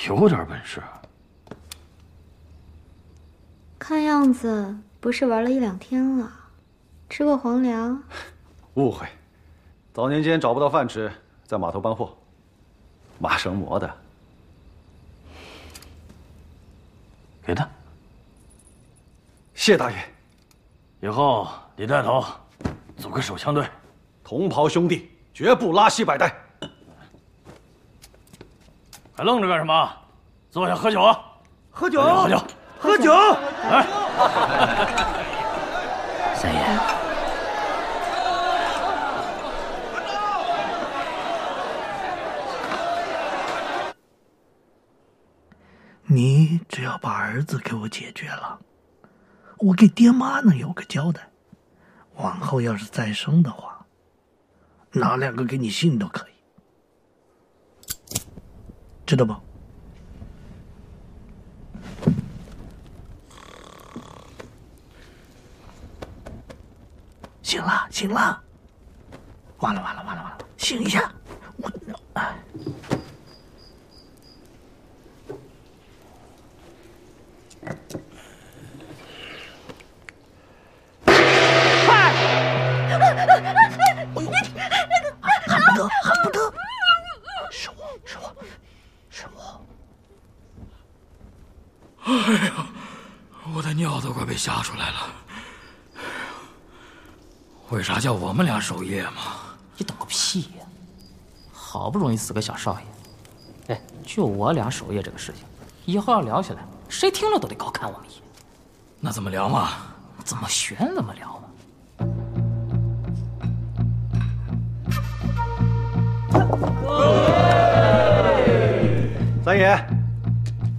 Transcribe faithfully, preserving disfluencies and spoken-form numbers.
有点本事。 看样子不是玩了一两天了，吃过皇粮？ 误会，早年间找不到饭吃，在码头搬货，麻绳磨的。 给他。 谢大爷。 以后你带头组个手枪队， 同袍兄弟绝不拉稀摆带。 还愣着干什么？坐下喝酒啊！ 喝酒， 喝酒， 喝酒！ 来， 三爷， 你只要把儿子给我解决了，我给爹妈能有个交代。往后要是再生的话，拿两个给你信都可以，知道不？醒了，醒了！完了，完了，完了，完了！醒一下，我哎。喊不得，喊不得！是我，是我，是我！ 哎呀，我的尿都快被吓出来了。为啥叫我们俩守夜嘛？ 你等个屁呀！好不容易死个小少爷，哎，就我俩守夜这个事情，以后要聊起来，谁听了都得高看我们一眼。 那怎么聊嘛？ 怎么悬怎么聊嘛。 三爷，